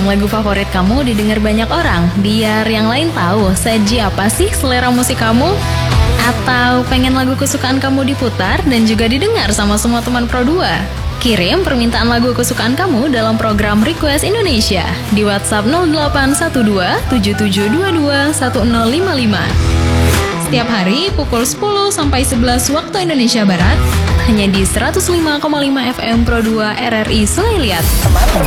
lagu favorit kamu didengar banyak orang, biar yang lain tahu seji apa sih selera musik kamu? Atau pengen lagu kesukaan kamu diputar dan juga didengar sama semua teman Pro2? Kirim permintaan lagu kesukaan kamu dalam program Request Indonesia di WhatsApp 0812 7722 1055. Setiap hari pukul 10 sampai 11 waktu Indonesia Barat, hanya di 105,5 FM Pro2 RRI Sungai Liat.